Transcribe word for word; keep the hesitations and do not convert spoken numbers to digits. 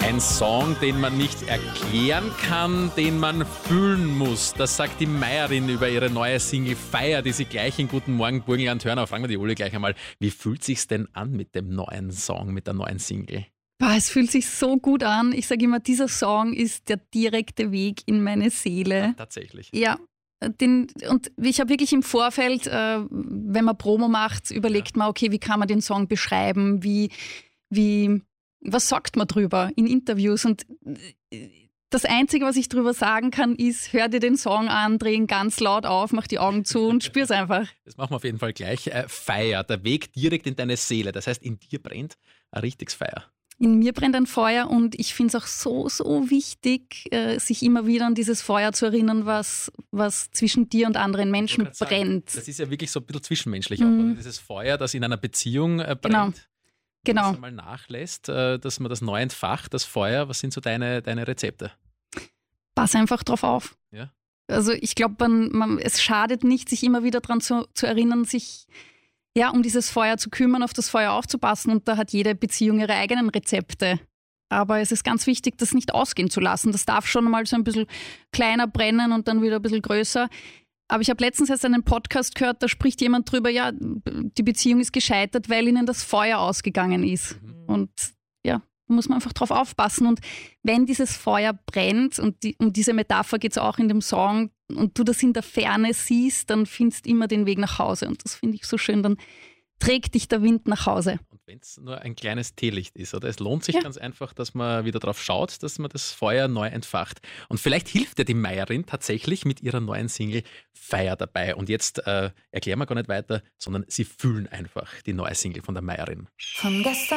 Ein Song, den man nicht erklären kann, den man fühlen muss. Das sagt die Meierin über ihre neue Single Feier, die sie gleich in Guten Morgen Burgenland hören. Aber fragen wir die Uli gleich einmal, wie fühlt sich's denn an mit dem neuen Song, mit der neuen Single? Boah, es fühlt sich so gut an. Ich sage immer, dieser Song ist der direkte Weg in meine Seele. Ja, tatsächlich. Ja, den, und ich habe wirklich im Vorfeld, äh, wenn man Promo macht, überlegt ja. man, okay, wie kann man den Song beschreiben, wie, wie, was sagt man drüber in Interviews? Und das Einzige, was ich drüber sagen kann, ist, hör dir den Song an, dreh ihn ganz laut auf, mach die Augen zu und spür's einfach. Das machen wir auf jeden Fall gleich. Äh, Feier, der Weg direkt in deine Seele. Das heißt, in dir brennt ein richtiges Feuer. In mir brennt ein Feuer und ich finde es auch so, so wichtig, äh, sich immer wieder an dieses Feuer zu erinnern, was, was zwischen dir und anderen Menschen brennt. Sagen, das ist ja wirklich so ein bisschen zwischenmenschlich mhm. auch. Also dieses Feuer, das in einer Beziehung äh, brennt. Genau. Genau. Wenn man mal nachlässt, äh, dass man das neu entfacht, das Feuer. Was sind so deine, deine Rezepte? Pass einfach drauf auf. Ja? Also ich glaube, man, man, es schadet nicht, sich immer wieder daran zu, zu erinnern, sich ja, um dieses Feuer zu kümmern, auf das Feuer aufzupassen. Und da hat jede Beziehung ihre eigenen Rezepte. Aber es ist ganz wichtig, das nicht ausgehen zu lassen. Das darf schon mal so ein bisschen kleiner brennen und dann wieder ein bisschen größer. Aber ich habe letztens erst einen Podcast gehört, da spricht jemand drüber, ja, die Beziehung ist gescheitert, weil ihnen das Feuer ausgegangen ist. Mhm. Und ja, da muss man einfach drauf aufpassen. Und wenn dieses Feuer brennt, und die, um diese Metapher geht es auch in dem Song, und du das in der Ferne siehst, dann findest du immer den Weg nach Hause. Und das finde ich so schön, dann trägt dich der Wind nach Hause. Und wenn es nur ein kleines Teelicht ist, oder? Es lohnt sich ja. ganz einfach, dass man wieder drauf schaut, dass man das Feuer neu entfacht. Und vielleicht hilft dir die Meierin tatsächlich mit ihrer neuen Single Feier dabei. Und jetzt äh, erklären wir gar nicht weiter, sondern sie fühlen einfach die neue Single von der Meierin. Von gestern